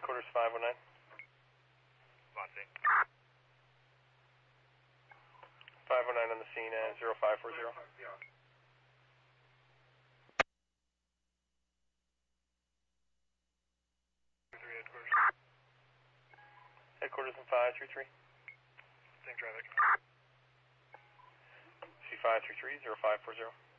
Headquarters 519. Vontae. 519 on the scene at 0540. Headquarters in 533. Same traffic. C533 0540.